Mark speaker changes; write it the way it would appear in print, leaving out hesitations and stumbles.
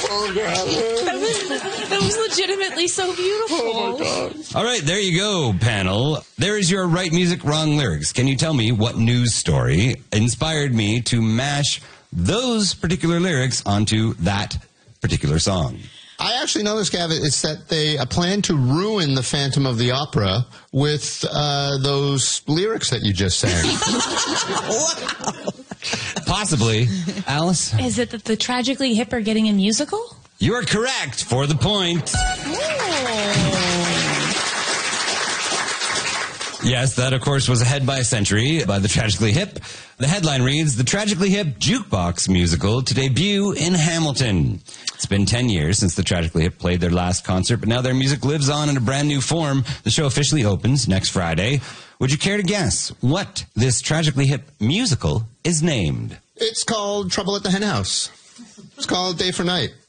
Speaker 1: That was legitimately so beautiful.
Speaker 2: Oh, my God.
Speaker 3: All right, there you go, panel. There is your right music, wrong lyrics. Can you tell me what news story inspired me to mash those particular lyrics onto that particular song?
Speaker 2: I actually know this, Gav. It's that they plan to ruin the Phantom of the Opera with those lyrics that you just sang.
Speaker 3: Possibly. Alice?
Speaker 1: Is it that the Tragically Hip are getting a musical?
Speaker 3: You are correct for the point. Yes, that, of course, was Ahead by a Century by the Tragically Hip. The headline reads, The Tragically Hip Jukebox Musical to debut in Hamilton. It's been 10 years since the Tragically Hip played their last concert, but now their music lives on in a brand new form. The show officially opens next Friday. Would you care to guess what this Tragically Hip musical is named?
Speaker 2: It's called Trouble at the Hen House. It's called Day for Night.